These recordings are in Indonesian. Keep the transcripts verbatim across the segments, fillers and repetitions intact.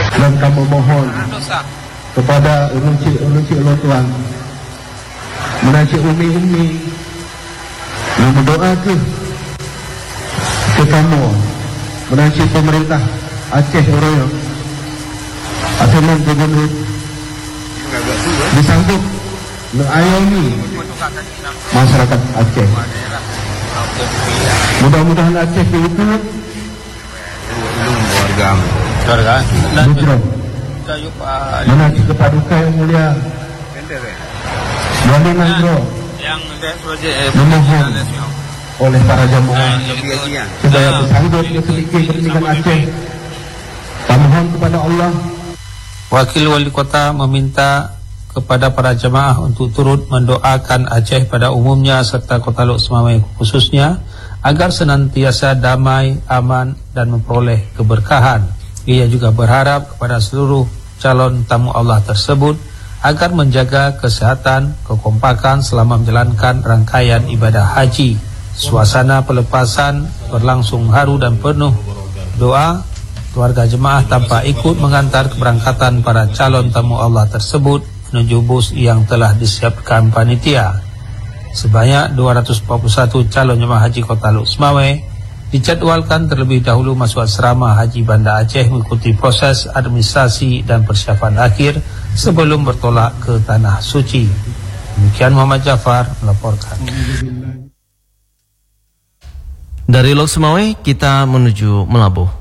Dan kami mohon kepada ulun-cik ulun tuan, menacik umi-umi, yang berdoa ke ke kamu, menacik pemerintah Aceh Oroyo, Aseman Gubernur disanggup mengayomi masyarakat Aceh. Mudah-mudahan Aceh itu keluarga Budro menacik kepaduka yang mulia Wali Mandro memohon oleh para jemaah supaya bersanggup memiliki kepentingan Aceh. Kami mohon kepada Allah. Wakil Wali Kota meminta kepada para jemaah untuk turut mendoakan Aceh pada umumnya serta Kota Lok Semawai khususnya agar senantiasa damai, aman dan memperoleh keberkahan. Ia juga berharap kepada seluruh calon tamu Allah tersebut agar menjaga kesehatan, kekompakan selama menjalankan rangkaian ibadah haji. Suasana pelepasan berlangsung haru dan penuh doa. Keluarga jemaah tanpa ikut mengantar keberangkatan para calon tamu Allah tersebut menuju bus yang telah disiapkan panitia. Sebanyak dua ratus empat puluh satu calon jemaah haji Kota Lok Semawai dijadwalkan terlebih dahulu masuk asrama Haji Banda Aceh mengikuti proses administrasi dan persiapan akhir sebelum bertolak ke Tanah Suci. Demikian Muhammad Jafar melaporkan. Dari Lok Semawai kita menuju Melabuh.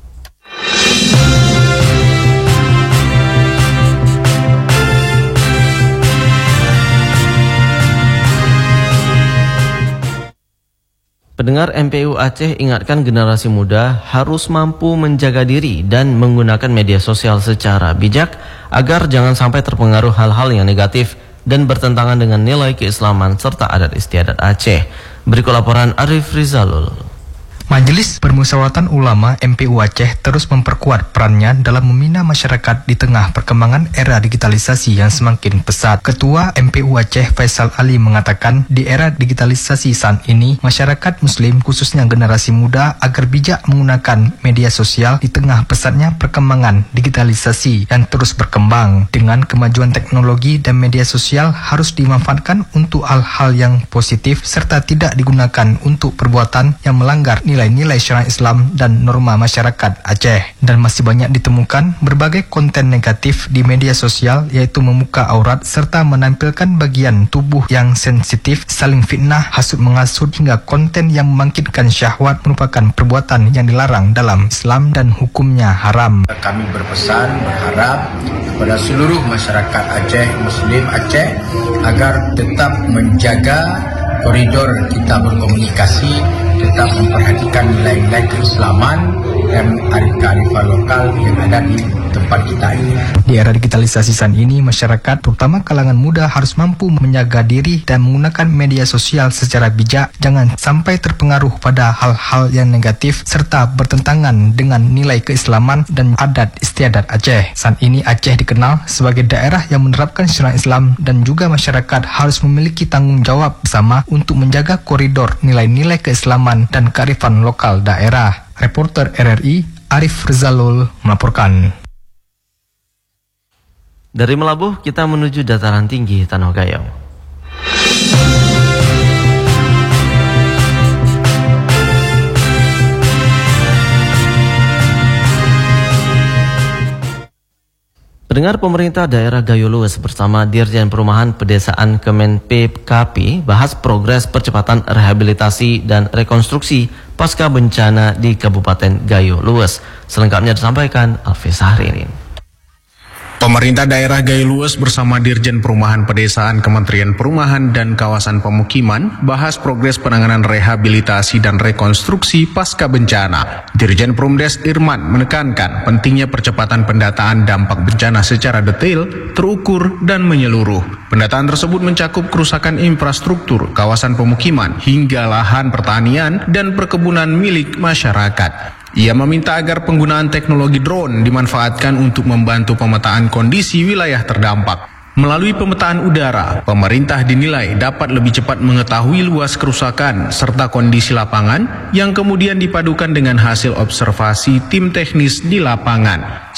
Pendengar M P U Aceh ingatkan generasi muda harus mampu menjaga diri dan menggunakan media sosial secara bijak agar jangan sampai terpengaruh hal-hal yang negatif dan bertentangan dengan nilai keislaman serta adat istiadat Aceh. Berikut laporan Arif Rizalul. Majelis Permusyawaratan Ulama M P U Aceh terus memperkuat perannya dalam membina masyarakat di tengah perkembangan era digitalisasi yang semakin pesat. Ketua M P U Aceh Faisal Ali mengatakan di era digitalisasi saat ini, masyarakat muslim khususnya generasi muda agar bijak menggunakan media sosial di tengah pesatnya perkembangan digitalisasi yang terus berkembang. Dengan kemajuan teknologi dan media sosial harus dimanfaatkan untuk hal-hal yang positif serta tidak digunakan untuk perbuatan yang melanggar nilai nilai syariat Islam dan norma masyarakat Aceh. Dan masih banyak ditemukan berbagai konten negatif di media sosial, yaitu membuka aurat serta menampilkan bagian tubuh yang sensitif, saling fitnah, hasut menghasut hingga konten yang membangkitkan syahwat merupakan perbuatan yang dilarang dalam Islam dan hukumnya haram. Kami berpesan, berharap kepada seluruh masyarakat Aceh, Muslim Aceh agar tetap menjaga koridor kita berkomunikasi, tetap memperhatikan nilai-nilai keislaman dan kearifan lokal yang ada di tempat kita ini. Di era digitalisasi saat ini, masyarakat terutama kalangan muda harus mampu menjaga diri dan menggunakan media sosial secara bijak, jangan sampai terpengaruh pada hal-hal yang negatif serta bertentangan dengan nilai keislaman dan adat istiadat Aceh. Saat ini Aceh dikenal sebagai daerah yang menerapkan syariat Islam dan juga masyarakat harus memiliki tanggung jawab bersama untuk menjaga koridor nilai-nilai keislaman dan kearifan lokal daerah. Reporter R R I Arif Rizalul melaporkan. Dari Melabuh kita menuju dataran tinggi Tanah Gayam. Pendengar, pemerintah daerah Gayo Lues bersama Dirjen Perumahan Pedesaan Kemen P K P bahas progres percepatan rehabilitasi dan rekonstruksi pasca bencana di Kabupaten Gayo Lues. Selengkapnya disampaikan Alfi Sahririn. Pemerintah daerah Gayo Lues bersama Dirjen Perumahan Pedesaan Kementerian Perumahan dan Kawasan Pemukiman bahas progres penanganan rehabilitasi dan rekonstruksi pasca bencana. Dirjen Perumdes Irman menekankan pentingnya percepatan pendataan dampak bencana secara detail, terukur, dan menyeluruh. Pendataan tersebut mencakup kerusakan infrastruktur, kawasan pemukiman, hingga lahan pertanian dan perkebunan milik masyarakat. Ia meminta agar penggunaan teknologi drone dimanfaatkan untuk membantu pemetaan kondisi wilayah terdampak. Melalui pemetaan udara, pemerintah dinilai dapat lebih cepat mengetahui luas kerusakan serta kondisi lapangan yang kemudian dipadukan dengan hasil observasi tim teknis di lapangan.